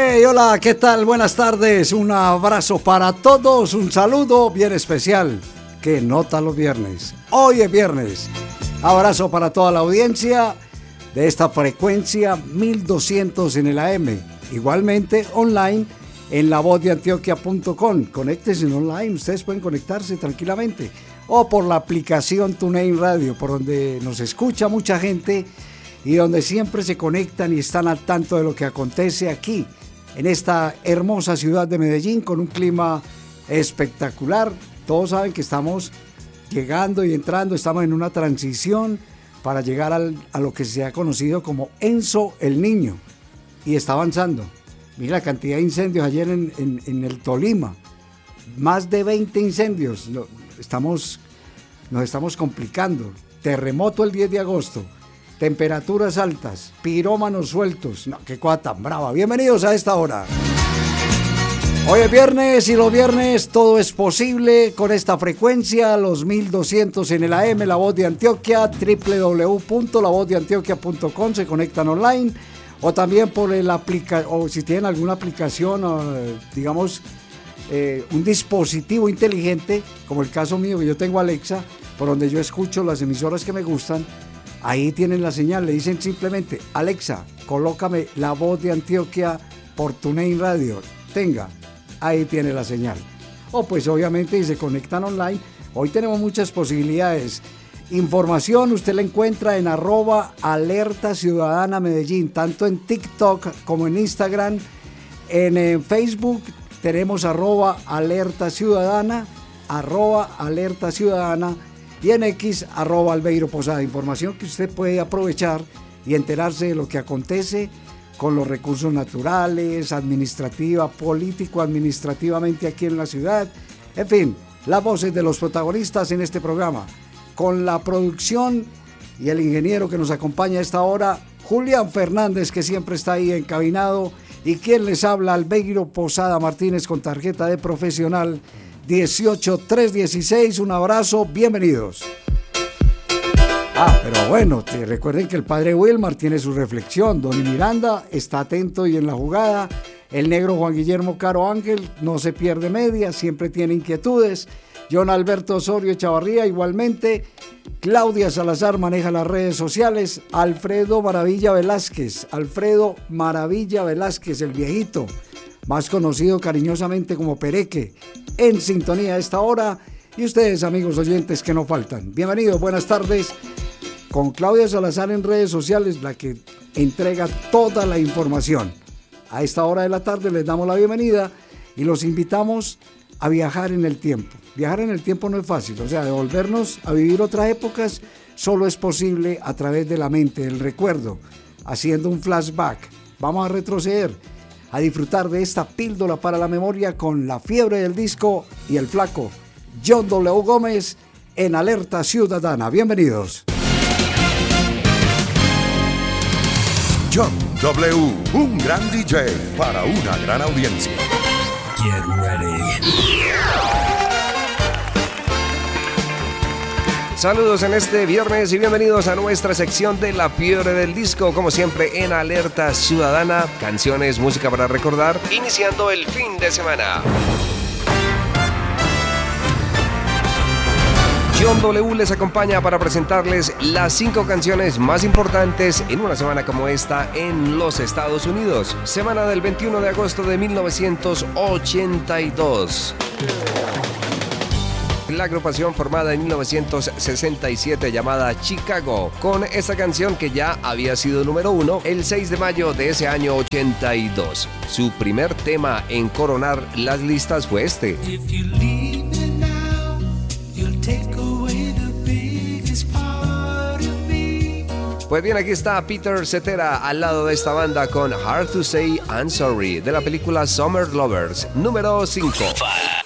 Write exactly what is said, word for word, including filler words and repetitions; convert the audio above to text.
Hey, hola, ¿qué tal? Buenas tardes, un abrazo para todos, un saludo bien especial. Que nota los viernes. Hoy es viernes. Abrazo para toda la audiencia de esta frecuencia mil doscientos en el A M. Igualmente online en la voz de antioquia punto com. Conéctense online, ustedes pueden conectarse tranquilamente. O por la aplicación TuneIn Radio, por donde nos escucha mucha gente y donde siempre se conectan y están al tanto de lo que acontece aquí, en esta hermosa ciudad de Medellín, con un clima espectacular. Todos saben que estamos llegando y entrando, estamos en una transición para llegar al, a lo que se ha conocido como Enzo el Niño, y está avanzando. Mira la cantidad de incendios ayer en, en, en el Tolima, más de veinte incendios, estamos, nos estamos complicando. Terremoto el diez de agosto. Temperaturas altas, pirómanos sueltos. No, qué cosa tan brava. Bienvenidos a esta hora. Hoy es viernes y los viernes todo es posible con esta frecuencia, los mil doscientos en el A M, La Voz de Antioquia, doble u doble u doble u punto la voz de antioquia punto com, se conectan online, o también por el aplica o si tienen alguna aplicación, o, digamos, eh, un dispositivo inteligente, como el caso mío, que yo tengo Alexa, por donde yo escucho las emisoras que me gustan. Ahí tienen la señal, le dicen simplemente: Alexa, colócame La Voz de Antioquia por TuneIn Radio. Tenga, ahí tiene la señal. O pues obviamente y se conectan online. Hoy tenemos muchas posibilidades. Información usted la encuentra en arroba alerta ciudadana Medellín, tanto en TikTok como en Instagram. En, en Facebook tenemos arroba alerta ciudadana, arroba alerta ciudadana. Y en X, arroba Albeiro Posada. Información que usted puede aprovechar y enterarse de lo que acontece con los recursos naturales, administrativa, político, administrativamente aquí en la ciudad. En fin, las voces de los protagonistas en este programa. Con la producción y el ingeniero que nos acompaña a esta hora, Julián Fernández, que siempre está ahí encabinado. Y quien les habla, Albeiro Posada Martínez, con tarjeta de profesional dieciocho tres dieciséis, un abrazo, bienvenidos. Ah, pero bueno, te recuerden que el padre Wilmar tiene su reflexión, Donny Miranda está atento y en la jugada, el negro Juan Guillermo Caro Ángel no se pierde media, siempre tiene inquietudes, John Alberto Osorio Chavarría igualmente, Claudia Salazar maneja las redes sociales, Alfredo Maravilla Velázquez, Alfredo Maravilla Velázquez, el viejito, más conocido cariñosamente como Pereque, en sintonía a esta hora, y ustedes, amigos oyentes, que no faltan. Bienvenidos, buenas tardes, con Claudia Salazar en redes sociales, la que entrega toda la información. A esta hora de la tarde les damos la bienvenida y los invitamos a viajar en el tiempo. Viajar en el tiempo no es fácil, o sea, devolvernos a vivir otras épocas solo es posible a través de la mente, del recuerdo, haciendo un flashback. Vamos a retroceder, a disfrutar de esta píldora para la memoria con la fiebre del disco y el flaco John W. Gómez en Alerta Ciudadana. Bienvenidos. John W., un gran D J para una gran audiencia. Get ready. Saludos en este viernes y bienvenidos a nuestra sección de La Fiebre del Disco, como siempre en Alerta Ciudadana, canciones, música para recordar, iniciando el fin de semana. John W. les acompaña para presentarles las cinco canciones más importantes en una semana como esta en los Estados Unidos, semana del veintiuno de agosto de mil novecientos ochenta y dos. La agrupación formada en mil novecientos sesenta y siete llamada Chicago, con esta canción que ya había sido número uno el seis de mayo de ese año ochenta y dos. Su primer tema en coronar las listas fue este. Pues bien, aquí está Peter Cetera al lado de esta banda con Hard to Say I'm Sorry de la película Summer Lovers, número cinco.